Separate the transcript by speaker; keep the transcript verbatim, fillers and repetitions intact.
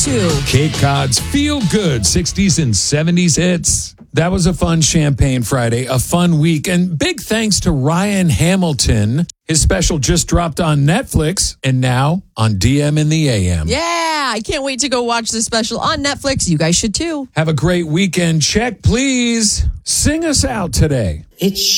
Speaker 1: two.
Speaker 2: Cape Cod's Feel Good sixties and seventies hits. That was a fun Champagne Friday, a fun week, and big thanks to Ryan Hamilton. His special just dropped on Netflix and now on D M in the A M.
Speaker 1: Yeah, I can't wait to go watch this special on Netflix. You guys should too.
Speaker 2: Have a great weekend. Check, please. Sing us out today.
Speaker 3: It's